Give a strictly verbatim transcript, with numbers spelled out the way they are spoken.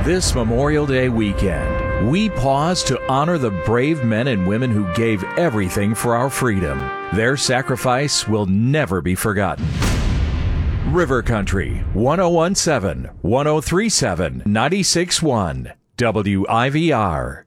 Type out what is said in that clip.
This Memorial Day weekend, we pause to honor the brave men and women who gave everything for our freedom. Their sacrifice will never be forgotten. River Country, one oh one point seven, one oh three point seven, ninety-six point one, W I V R.